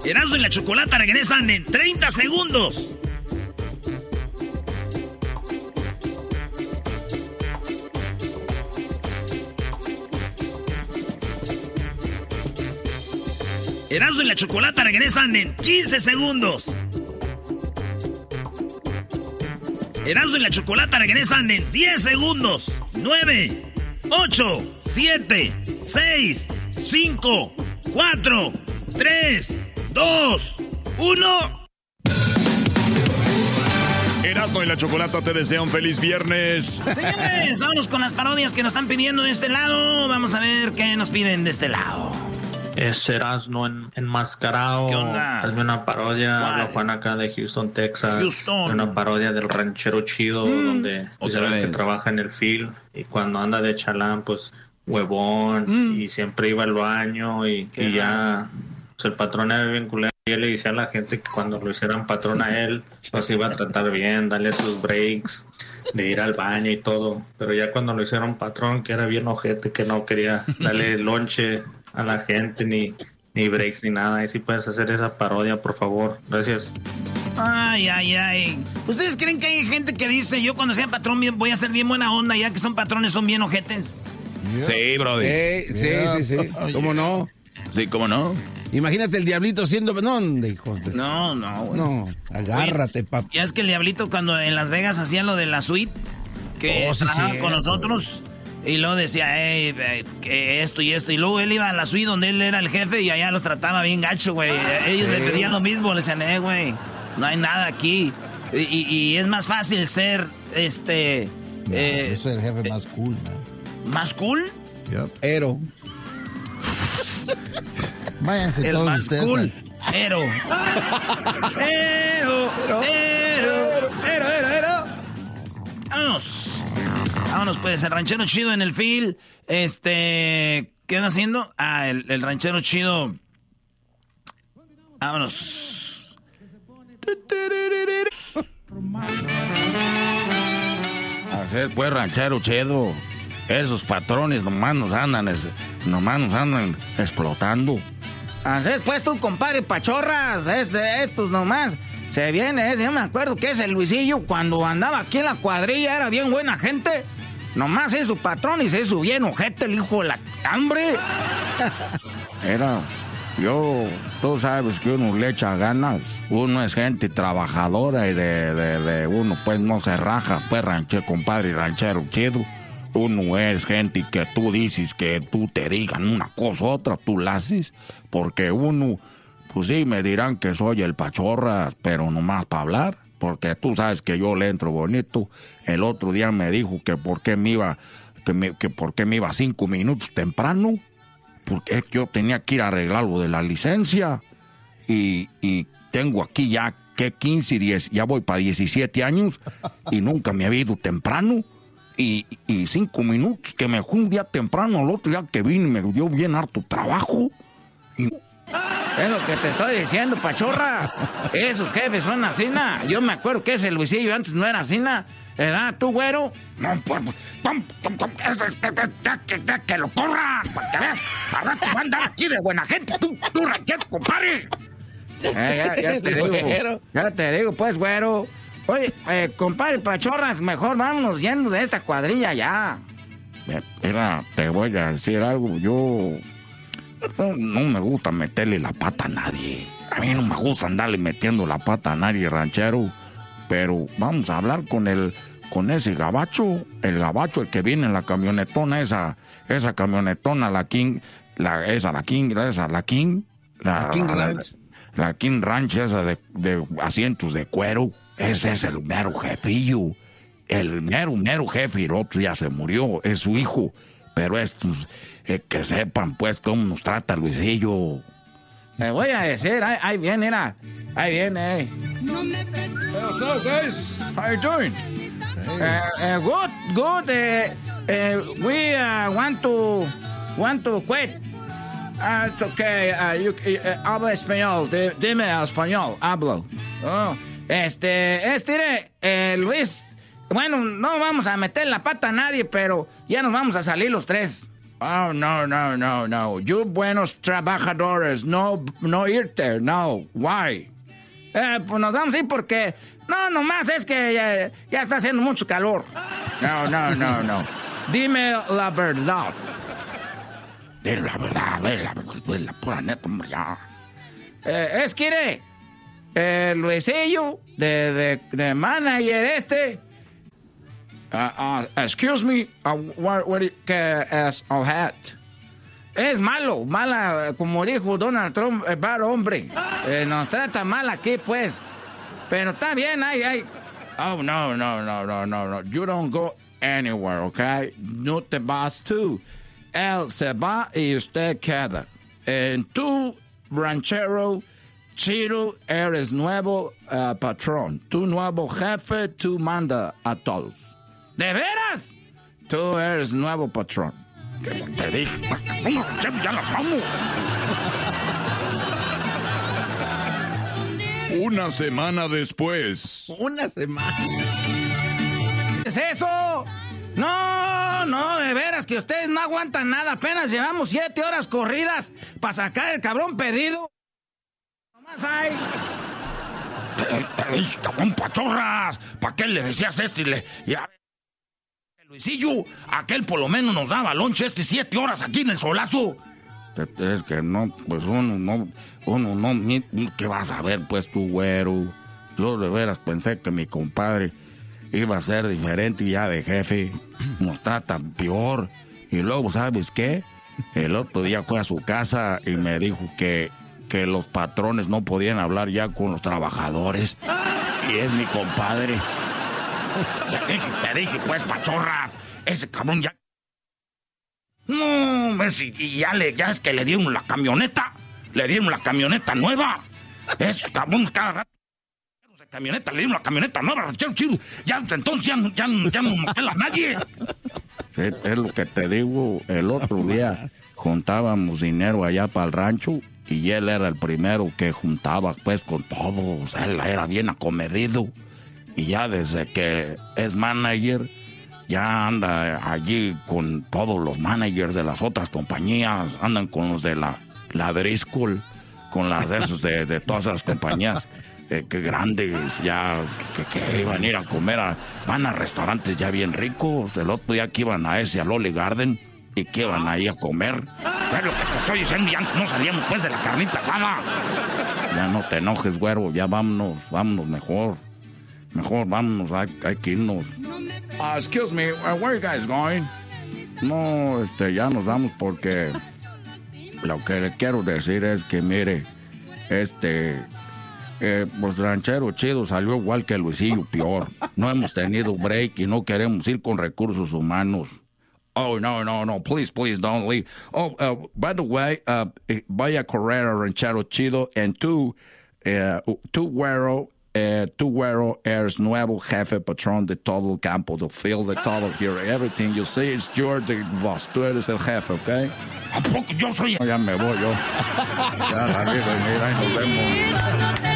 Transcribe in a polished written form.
Erasmo y la Chocolata regresan en 30 segundos. Erasmo y la Chocolata regresan en 15 segundos. Erasmo y la Chocolata regresan en 10 segundos. 9, 8, 7, 6, 5, 4, 3, 2, 1. Erasmo y la Chocolata te desea un feliz viernes. Señores, vámonos con las parodias que nos están pidiendo de este lado. Vamos a ver qué nos piden de este lado. Es Erasmo enmascarado. ¿Qué onda? Hazme una parodia. ¿Cuál? Habla Juan acá de Houston, Texas. Houston. Una parodia del ranchero chido, donde pues, Otra ya ves que vez. trabaja en el field. Y cuando anda de chalán, pues huevón. Y siempre iba al baño. Y ya pues, el patrón era bien culero. Y él le decía a la gente que cuando lo hicieran patrón a él, pues iba a tratar bien, darle sus breaks, de ir al baño y todo. Pero ya cuando lo hicieron patrón, que era bien ojete, que no quería darle lonche a la gente, ni breaks, ni nada. Y si puedes hacer esa parodia, por favor. Gracias. Ay, ay, ay. ¿Ustedes creen que hay gente que dice, yo cuando sea patrón voy a ser bien buena onda, ya que son patrones, son bien ojetes? Sí, brody. Sí. ¿Cómo no? Sí, ¿cómo no? Imagínate el diablito siendo... ¿Dónde, hijo de... No, güey. No, agárrate, Oye, papi. Ya es que el diablito cuando en Las Vegas hacía lo de la suite, que Sí, trabajaba cierto. con nosotros, y luego decía, que esto y esto, y luego él iba a la suite donde él era el jefe y allá los trataba bien gacho, güey. Ellos le pedían lo mismo, le decían, güey, no hay nada aquí. Y es más fácil ser, Yo soy el jefe más cool, man. ¿más cool? Ero. Váyanse El todos más ustedes. cool. Ero. Vámonos, pues, el ranchero chido en el field. ¿Qué anda haciendo? El ranchero chido. Vámonos. Así es, pues, ranchero chido. Esos patrones nomás nos andan explotando. Así es, pues, tú, compadre Pachorras. Estos nomás. Se viene, yo me acuerdo que ese Luisillo, cuando andaba aquí en la cuadrilla, era bien buena gente. Nomás es su patrón y se hizo bien ojete el hijo de la hambre. Tú sabes que uno le echa ganas. Uno es gente trabajadora y de uno pues no se raja, pues compadre ranchero chido. Uno es gente que tú dices que tú te digan una cosa u otra, tú la haces. Porque uno, pues sí, me dirán que soy el Pachorras, pero nomás para hablar. Porque tú sabes que yo le entro bonito. El otro día me dijo que por qué me iba 5 minutos temprano. Porque es que yo tenía que ir a arreglar lo de la licencia. Y tengo aquí ya, 15, 10, ya voy para 17 años. Y nunca me había ido temprano. Y 5 minutos que me fui un día temprano, al otro día que vine me dio bien harto trabajo. Es lo que te estoy diciendo, Pachorra. Esos jefes son asina. Yo me acuerdo que ese Luisillo antes no era asina. ¿Verdad, tú, güero? No, pues, que lo corran, para que veas. Al rato va a andar aquí de buena gente, tú ranchero, compadre. Ya te digo, pues, güero. Oye, compadre Pachorras, mejor vámonos yendo de esta cuadrilla ya. Mira, te voy a decir algo. Yo no me gusta meterle la pata a nadie. A mí no me gusta andarle metiendo la pata a nadie, ranchero. Pero vamos a hablar con ese gabacho. El gabacho, el que viene en la camionetona, esa camionetona, la King Ranch, esa de asientos de cuero. Ese es el mero jefillo. El mero jefe, y el otro ya se murió, es su hijo. Pero estos, que sepan pues cómo nos trata Luisillo. Te voy a decir, ahí viene, ahí viene. What's up, guys? How you doing? Good. We want to quit. It's okay. Habla español. Dime español. Hablo. Oh. Luis. Bueno, no vamos a meter la pata a nadie, pero ya nos vamos a salir los tres. Oh, no. You buenos trabajadores, no irte, no. Why? Pues nos vamos a ir porque... No, nomás es que ya está haciendo mucho calor. No. Dime la verdad. Dime la verdad, la pura neta, hombre, ya. Es que, Luisillo, de manager Excuse me, what ¿qué es hat? es mala, como dijo Donald Trump, bar hombre. Nos trata mal aquí, pues. Pero está bien, hay. Oh, no. You don't go anywhere, okay? No te vas tú. Él se va y usted queda. Tú, ranchero chido, eres nuevo patrón. Tu nuevo jefe, tú manda a todos. ¿De veras? Tú eres nuevo patrón. ¿Qué te dije? Ya la vamos. Una semana después. Una semana. ¿Qué es eso? No, de veras que ustedes no aguantan nada. Apenas llevamos 7 horas corridas para sacar el cabrón pedido. Nomás hay. Te dije, cabrón, pachorras. ¿Para qué le decías Luisillo, aquel por lo menos nos daba lonche 7 horas aquí en el solazo. Es que no, pues uno no, ¿qué vas a ver, pues, tú, güero? Yo de veras pensé que mi compadre iba a ser diferente y ya de jefe nos trata peor. Y luego, ¿sabes qué? El otro día fue a su casa y me dijo que los patrones no podían hablar ya con los trabajadores. Y es mi compadre. Te dije, pues, pachorras, ese cabrón ya... No, y ya es que le dieron la camioneta. Le dieron la camioneta nueva. Esos cabrones cada rato. Camioneta, le dieron la camioneta nueva, ranchero chido. Ya, entonces ya no nos pela nadie. Es lo que te digo. El otro día juntábamos dinero allá para el rancho y él era el primero que juntaba, pues, con todos. Él era bien acomedido. Y ya desde que es manager, ya anda allí con todos los managers de las otras compañías, andan con los de la Driscoll, con las de esos de todas las compañías que grandes, ya que iban a ir a comer, van a restaurantes ya bien ricos. El otro día que iban a ese, al Olive Garden, y que iban ahí a comer. Es lo que te estoy diciendo, ya no salíamos pues de la carnita asada. Ya no te enojes, güero, ya vámonos mejor. Mejor vámonos, hay que irnos. Excuse me, where are you guys going? No, ya nos vamos porque lo que le quiero decir es que, mire, pues Ranchero Chido salió igual que Luisillo, peor. No hemos tenido break y no queremos ir con recursos humanos. Oh, no, please don't leave. Oh, by the way, vaya a correr a Ranchero Chido and tú, güero, eres nuevo jefe patrón de todo el campo, del field, de todo here. Everything you see, you're the boss. Tú eres el jefe, ¿ok? ¿A poco yo soy? Ya me voy yo. Ya, arriba, mira, y nos vemos.